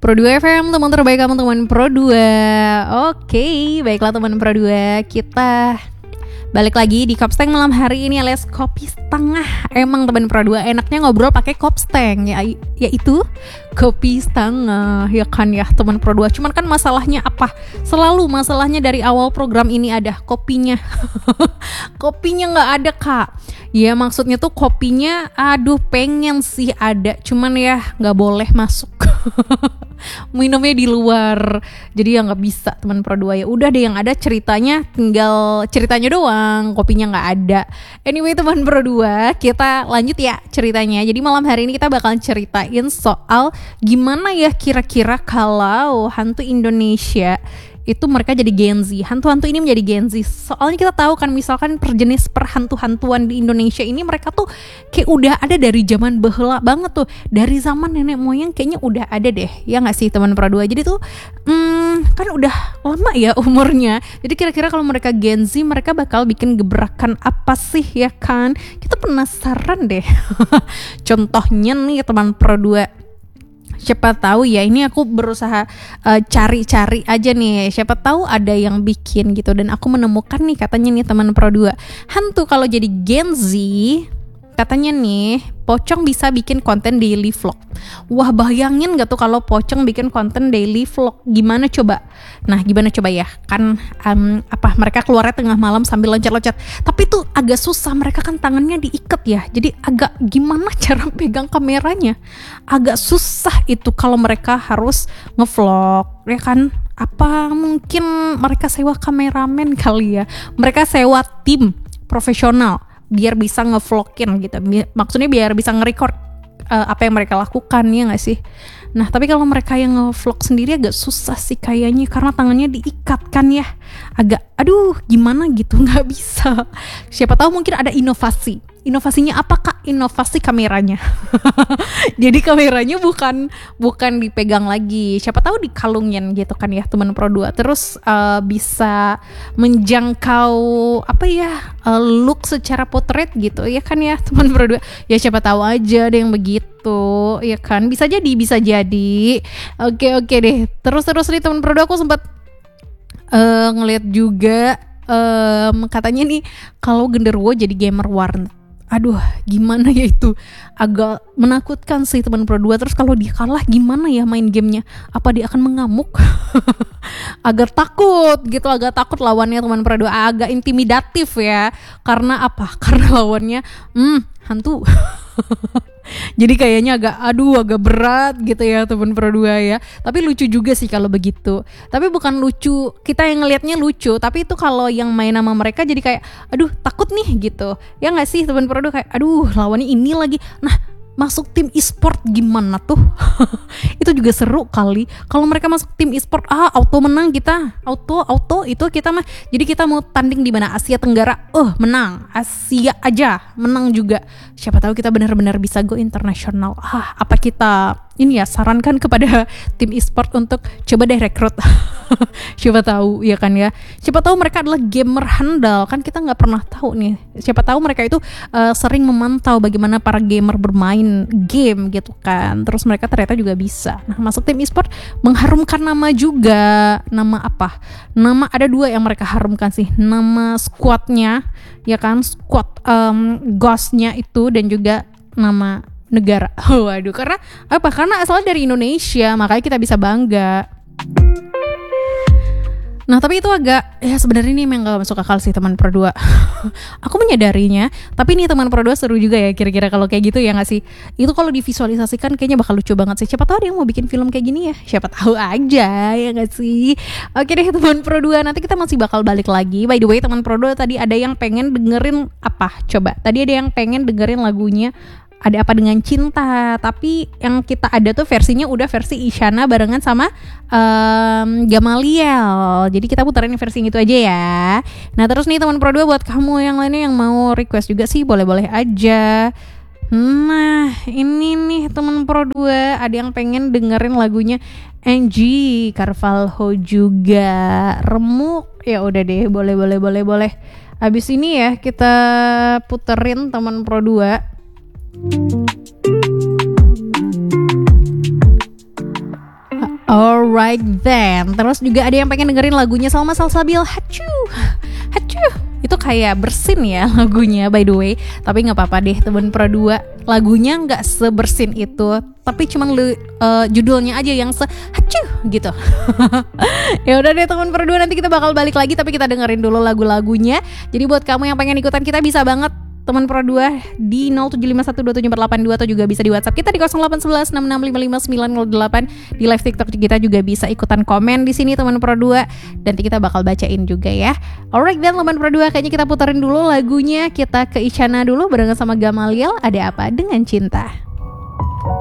Pro 2 FM, teman terbaik kamu, teman Pro 2. Oke, baiklah teman Pro 2, kita balik lagi di Kopsteng malam hari ini alias kopi setengah. Emang teman Pro 2 enaknya ngobrol pakai Kopsteng ya, yaitu kopi setengah ya kan ya teman Pro 2. Cuman kan masalahnya apa? Selalu masalahnya dari awal program ini ada kopinya. Kopinya nggak ada kak. Ya maksudnya tuh kopinya, aduh pengen sih ada, cuman ya nggak boleh masuk. Minumnya di luar, jadi ya nggak bisa teman Pro 2 ya. Udah deh yang ada ceritanya, tinggal ceritanya doang, kopinya nggak ada. Anyway teman Pro 2, kita lanjut ya ceritanya. Jadi malam hari ini kita bakalan ceritain soal gimana ya kira-kira kalau hantu Indonesia itu mereka jadi Gen Z. Hantu-hantu ini menjadi Gen Z. Soalnya kita tahu kan misalkan perjenis perhantu-hantuan di Indonesia ini mereka tuh kayak udah ada dari zaman baheula banget tuh. Dari zaman nenek moyang kayaknya udah ada deh. Ya gak sih teman Pro 2? Jadi tuh kan udah lama ya umurnya. Jadi kira-kira kalau mereka Gen Z mereka bakal bikin gebrakan apa sih ya kan? Kita penasaran deh. Contohnya nih teman Pro 2. Siapa tahu ya, ini aku berusaha cari-cari aja nih, siapa tahu ada yang bikin gitu. Dan aku menemukan nih katanya nih teman Pro 2, hantu kalau jadi Gen Z katanya nih Pocong bisa bikin konten daily vlog. Wah bayangin gak tuh kalau Pocong bikin konten daily vlog, gimana coba? Nah gimana coba ya, kan mereka keluarnya tengah malam sambil loncat-loncat. Tapi tuh agak susah, mereka kan tangannya diikat ya. Jadi agak gimana cara pegang kameranya, agak susah itu kalau mereka harus ngevlog ya kan. Apa mungkin mereka sewa kameramen kali ya, mereka sewa tim profesional biar bisa ngevlogin gitu, maksudnya biar bisa nge-record apa yang mereka lakukan, ya nggak sih? Nah tapi kalau mereka yang nge-vlog sendiri agak susah sih kayaknya, karena tangannya diikat kan ya, agak aduh gimana gitu, nggak bisa. Siapa tahu mungkin ada inovasinya apa kak? Inovasi kameranya. Jadi kameranya bukan dipegang lagi, siapa tahu dikalungin gitu kan ya teman Pro 2. Terus bisa menjangkau apa ya, look secara potret gitu ya kan ya teman Pro 2. Ya siapa tahu aja ada yang begitu ya kan, bisa jadi. Oke deh. Terus nih teman Pro 2, aku sempat ngeliat juga katanya nih kalau genderuwo jadi gamer warnet. Aduh gimana ya, itu agak menakutkan sih teman Pro 2. Terus kalau dia kalah gimana ya main gamenya, apa dia akan mengamuk? Agak takut lawannya teman Pro 2, agak intimidatif ya. Karena apa? Karena lawannya hantu. Jadi kayaknya agak berat gitu ya teman Pro 2 ya. Tapi lucu juga sih kalau begitu. Tapi bukan lucu, kita yang ngelihatnya lucu, tapi itu kalau yang main sama mereka jadi kayak aduh takut nih gitu. Ya enggak sih teman Pro 2, kayak aduh lawannya ini lagi. Nah, masuk tim e-sport gimana tuh? Itu juga seru kali kalau mereka masuk tim e-sport. Auto menang kita, auto itu kita mah. Jadi kita mau tanding di mana? Asia Tenggara, menang. Asia aja menang juga. Siapa tahu kita benar-benar bisa go internasional. Apa kita ini ya sarankan kepada tim e-sport untuk coba deh rekrut. Siapa tahu ya kan ya. Siapa tahu mereka adalah gamer handal, kan kita nggak pernah tahu nih. Siapa tahu mereka itu sering memantau bagaimana para gamer bermain game gitu kan. Terus mereka ternyata juga bisa. Nah masuk tim e-sport mengharumkan nama juga. Nama apa? Nama ada 2 yang mereka harumkan sih. Nama squadnya ya kan, squad Ghostnya itu, dan juga nama negara. Waduh, karena apa? Karena asalnya dari Indonesia, makanya kita bisa bangga. Nah tapi itu agak ya sebenarnya ini memang gak masuk akal sih teman Pro 2. Aku menyadarinya, tapi nih teman Pro 2 seru juga ya kira-kira kalau kayak gitu ya gak sih? Itu kalau divisualisasikan kayaknya bakal lucu banget sih. Siapa tahu ada yang mau bikin film kayak gini ya, siapa tahu aja ya gak sih? Oke deh teman Pro 2, nanti kita masih bakal balik lagi. By the way teman Pro 2, tadi ada yang pengen dengerin apa? Coba, tadi ada yang pengen dengerin lagunya Ada Apa Dengan Cinta, tapi yang kita ada tuh versinya udah versi Isyana barengan sama Gamaliel. Jadi kita puterin versi itu aja ya. Nah terus nih teman Pro 2, buat kamu yang lainnya yang mau request juga sih boleh-boleh aja. Nah ini nih teman Pro 2, ada yang pengen dengerin lagunya Angie Carvalho juga, Remuk. Ya udah deh, boleh. Abis ini ya kita puterin teman Pro 2. Alright then. Terus juga ada yang pengen dengerin lagunya Salma Salsabil, Hacu. Itu kayak bersin ya lagunya by the way. Tapi gak apa-apa deh teman Pro 2. Lagunya gak sebersin itu, tapi cuman judulnya aja yang hacu gitu. Ya udah deh teman Pro 2, nanti kita bakal balik lagi, tapi kita dengerin dulu lagu-lagunya. Jadi buat kamu yang pengen ikutan kita bisa banget teman Pro 2 di 0751274882 atau juga bisa di WhatsApp kita di 081166555908. Di live TikTok kita juga bisa ikutan komen di sini teman Pro 2. Nanti kita bakal bacain juga ya. Alright dan teman Pro 2, kayaknya kita puterin dulu lagunya. Kita ke Isyana dulu barengan sama Gamaliel, Ada Apa Dengan Cinta.